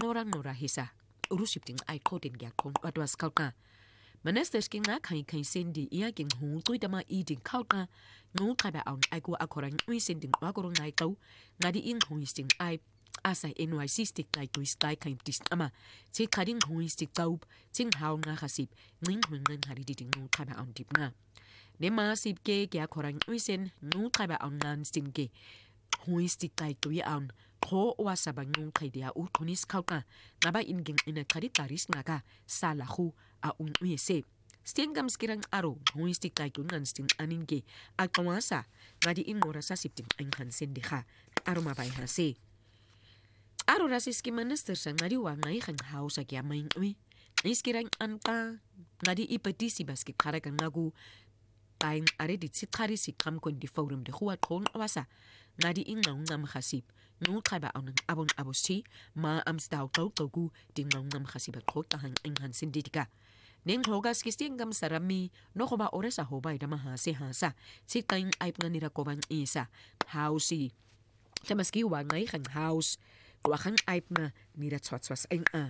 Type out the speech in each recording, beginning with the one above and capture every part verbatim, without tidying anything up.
ngora ngora hisa urusipting ai kotin gya kon atwas kauka Manesters king na kai kai sendi ia king hu tui dama eating kauka ngu kaba on ai ko akorang ui sending wakorong nai tau ngadi ing hoisting ai asa N Y C stick kai tui sky kai dis ama ti kading hoisting tau ting hau nga khasip ning hun ngan hari di ngu kaba on dip nga ne ma sip ke kya korang ui sen ngu kaba on nan sting ke hoisting kai tui on ko wasabang ngu kai dia u tonis kauka ngaba inging ina kaditaris nga sala hu a un uese stingam skirang aro hoistik kai tunan sting aninge akwasa ngadi ingora sa sipting ang hansen diha aro mabai hase aro rasis ki minister sa ngadi wa ngai khang hausa kya main ui iskirang anta ngadi ipetisi basket kharakan nagu kain are dit sikhari sikam kon di forum de huwa kon awasa ngadi ingong ngam khasip ngu khaba on abon abosi ma am stau tau togu dingong ngam khasiba khot ta hang ang hansen didika Neng hogas kisting gam sarami no koba oresa hobay dama hase hasa si kain aip nga nira koban isa hausi tamaski wa ngay kang house kwa kang aip nga nira tswatswas ang a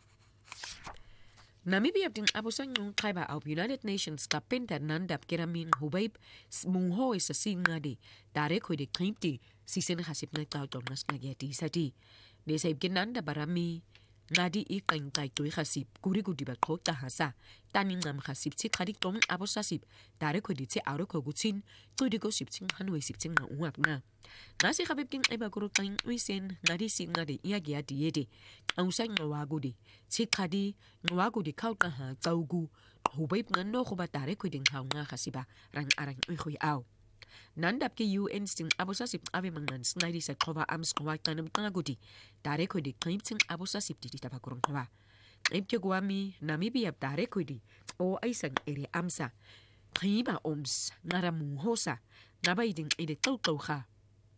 Namibia ting abusan yung kaiba au United Nations kapin ter nandap kiramin hubay mungho isa singadi dare ko de krimti si sen hasip na tao tonas nagyati sati Nesa ibkinanda barami ngadi iqing kai tui khasip kuri gudi ba khota hasa taning ngam khasip chi khadik tom abosasip dare ko ditse aro ko gutsin tudi go sipching hanwe sipching na uap na ngasi khabib king eba guru kain uisen ngadi si ngadi iya gya diede ausa ngawa gudi chi khadi ngawa gudi khauta ha taugu hubaib ngano ko ba dare ko ding haunga khasiba rang arang ui khoi au Nandap ke U N sting abosasip ave mangan snidi sa khova ams khwa tanam tangagudi dare ko di klimting abosasip di tabakurong khwa Ipke guami Namibia dare ko di o aisang ere amsa khiba oms naramu hosa nabaiding ide tautou kha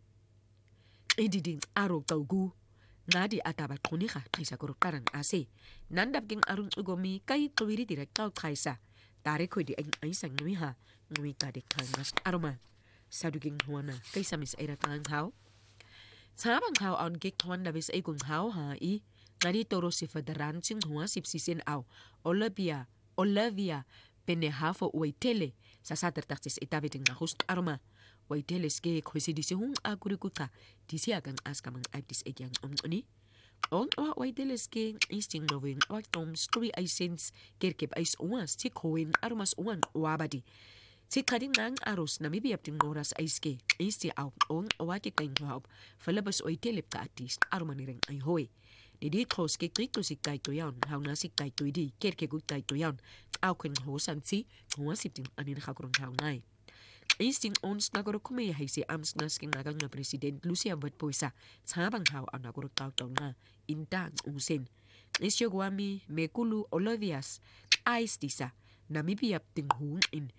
ididing aro taugu ngadi ataba khoniha kaisa guru karang ase Nandap king arun ugomi kai tuwiri direct tau kaisa dare ko di aisang ngwi ha ngwi ta de kangas aroma Saduging huana kay samis ay ratang hao. Sabang hao on gik huan labis ay kung hao ha i ngadi toro si federan sing hua sipsisin au Olivia Olivia penehafo waitele sa satertaksis itabiting na host aroma waitele ske kwesi disi hung akurikuta disi agang askamang aibdis egyang omni. On wa waitele ske isting noving waktom story ay sense kerkep ay uwas tik hoin aromas uwan wabadi. Si kading nang aros Namibia ting oras aiske isti au on awaki kain hop falabas oi telep ka artist arumanireng ay hoy didi tros ke krito si kai to yan how na si kai to di kerke gut kai to yan au ken ho sansi ho siting anin khakurong how nai isting ons nagoro kume haisi ams nasking nagang na president Lucia Vatpoisa sabang how an nagoro tau tau na intang usen isyo guami mekulu Olivias ais disa Namibia ting hun in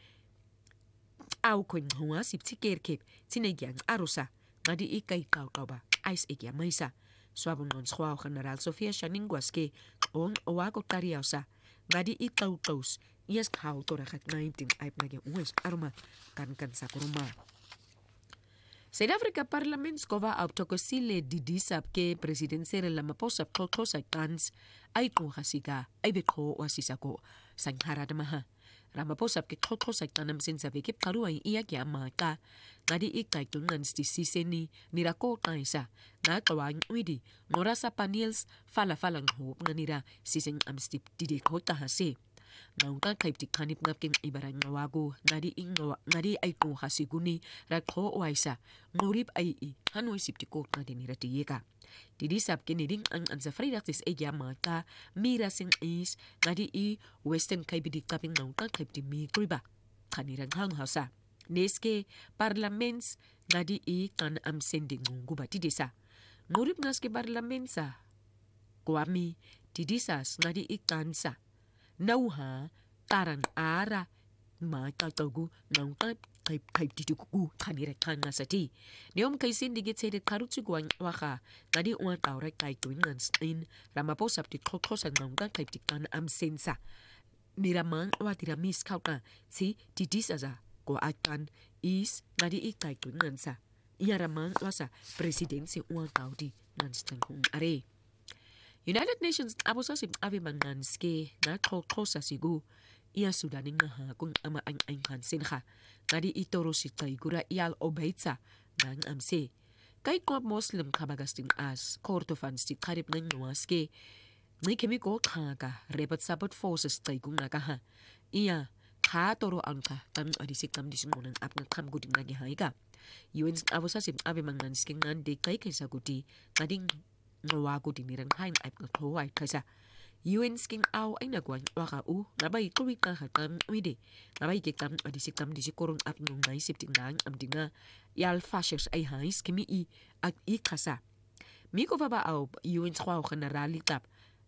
Au kung hua sip si kerkep sinagyang arusa ngadi ikay kau kau ba ais ikya maisa swabong non squaw General Sofia Shaningwas ke on owago tariaw sa ngadi ikaw tos iyas kau torakat nineteen ay nagyang uwes aruma kan kan sa kuruma South Africa Parliament skova au tokosile didisap ke President Cyril Ramaphosa kokosa kans ay kung hasika ay betko wasisako sanghara damaha Ramaphosa ke khotho sa tanam sin sa vekip karuai iya kya maka ngadi ikay tungan stisiseni nirako kaisa na kawang uidi ngorasa panels fala falang hop nganira siseng amstip didi kota hase ngauta kaip tikanip ngapking ibarang ngawago ngadi ingwa ngadi ay ko hasiguni rakho waisa ngurip ay i hanoi siptiko ngadi niratiyeka Didi sab kiniding ang ansafridaxis egya mata mira sing is ngadi i western kaibidi kaping ngauta kaip ti mi kriba kanirang hang hausa neske parlaments ngadi i kan am sending nguba tidisa ngurip ngaske parlamensa kwami tidisas ngadi i kansa nauha tarang ara ma tatagu ngauta kaip kaip tituku kanire kanga sati neom kaisin digit sede karutsu guang waka ngadi uan taurek kai tuingan stin Ramaphosa ti khokhosan ngauta kaip tikan am sensa niramang wa tiramis kauka si tidisaza ko akan is ngadi ikai tuingan sa iaramang wasa presidensi uan taudi nan stan kung are United Nations abosasim ave manganske na xoxosa sigu ia Sudaning ha kung ama ang ang kansinha ngadi itoro si taigura ial obeitsa ngang amse kay ko Muslim kabagasting as kortofan si karib ng nuaske ni kemi ko khaga rebat support forces taigung naga ha iya kha toro anka tam adisik tam disin ngunang apna kam guding nagi haiga U N abosasim ave manganske ngande kay kaysa gudi ngading ngawago dinirang hain ay pagkaway kaysa U N sking aw ay nagwan waka u nabay tuwik na hatam wide nabay kikam adisitam disikorong at nung naisip tingnan am dinga yal fashions ay hais kimi i at i kasa miko ba aw U N squaw generali tap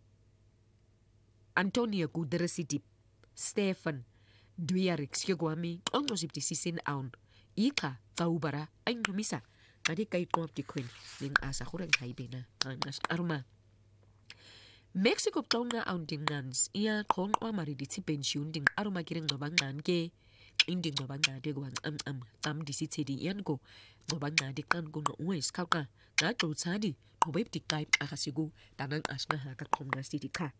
Antonio Guterres Stefan Dujarric Sjogwami ongo sip sisin awn ika taubara ay numisa kadi kay kumap di queen ning asa kurang haibena nas arma Mexico tong na aun ding nans ia kon wa mari di pension ding aruma kireng nobangan ke inding nobangan de gwang am am tam di si di yan ko nobangan de kan ko no wes ka ka na to sadi to beb di kai akasigu tanang asna ha ka kom na si di ka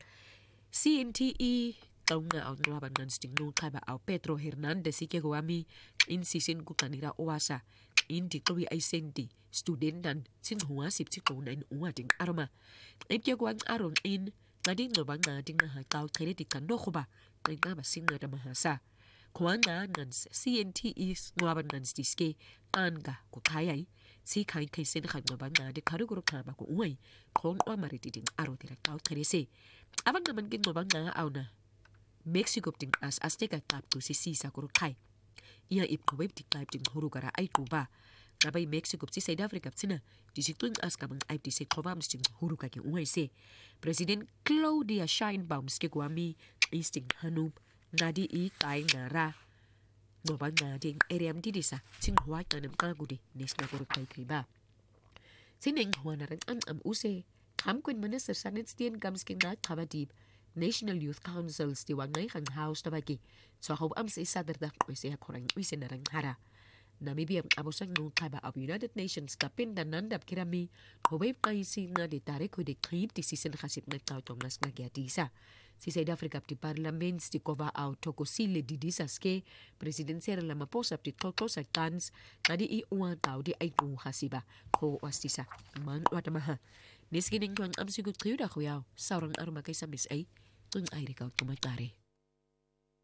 C N T E tong na aun wa bangan sting no ka ba au Pedro Hernandez ke gwami in sisin ku kanira oasa indi kwi ay sendi student dan sin huwa sip ti ko na in uwa ding aroma ip ke gwang aron in ngading no bang ngading na hataw kredit kan do ba ngai nga ba singa da mahasa kwanga nan C N T is ngwaban nan stiske anga ko kayai si kai kai sen khan no bang ngade karu guru ka ba ko uwai kon wa mari ti ding aro ti taw krese aban naman kin no bang nga auna Mexico ding as azteca tap to si si sa guru kai ia ip ko web ti type ding huru gara ai ko ba Nabay Mexico si South Africa sina disituin as kamang ay di se kobam sting huru ka ki uway se President Claudia Sheinbaum ske gwami isting hanub ngadi i kay ngara no ba ngading eriam di disa sing huwag na nam kagudi nis na guru kay kriba sineng huwa na rin am am use kamkwen minister sanit stien gamsking na kabadib National Youth Councils di wangay kang house na bagi so hob am sa isa darda ko siya korang uise na rin hara Namibia abosang nung kaba of United Nations kapin dan nandap kirami hobay kaisi nga di tarik ko di krip di sisin kasip na tao tongas nga giatisa. Si South Africa di parliaments di kova au toko sile di disas ke presidensiya la maposap di toko sa tans nga di iuwan tao di ay kung hasiba ko wastisa man watamaha. Nisgining tuang am sigut kriyo da kuyaw saurang aruma kay sa mis ay tung ay rikaw tumatari.